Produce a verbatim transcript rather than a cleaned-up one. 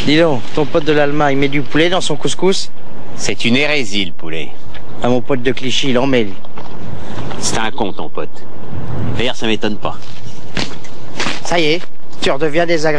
Dis donc, ton pote de l'Allemagne met du poulet dans son couscous? C'est une hérésie, le poulet. Ah, mon pote de Clichy, il en met, lui. C'est un con, ton pote. D'ailleurs, ça m'étonne pas. Ça y est, tu redeviens désagréable.